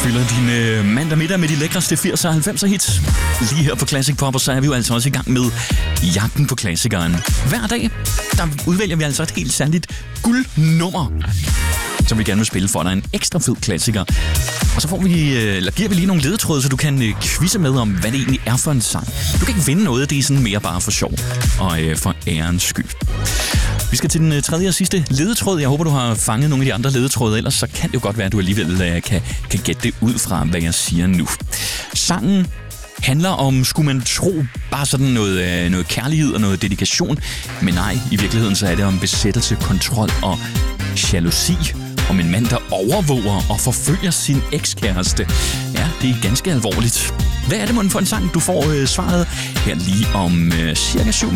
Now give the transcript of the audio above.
Fylder din mandag middag med de lækreste 80'er og 90'er hits. Lige her på Classic Pop, og så er vi jo altså også i gang med jagten på klassikeren. Hver dag, der udvælger vi altså et helt særligt guldnummer, som vi gerne vil spille for dig. En ekstra fed klassiker. Og så giver vi lige nogle ledetråde, så du kan quizze med om, hvad det egentlig er for en sang. Du kan ikke vinde noget, det er sådan mere bare for sjov og for ærens skyld. Vi skal til den tredje og sidste ledetråd. Jeg håber, du har fanget nogle af de andre ledetråde, ellers så kan det jo godt være, at du alligevel kan gætte det ud fra, hvad jeg siger nu. Sangen handler om, skulle man tro, bare sådan noget kærlighed og noget dedikation. Men nej, i virkeligheden så er det om besættelse, kontrol og jalousi. Om en mand, der overvåger og forfølger sin ekskæreste. Ja, det er ganske alvorligt. Hvad er det for en sang? Du får svaret her lige om cirka 7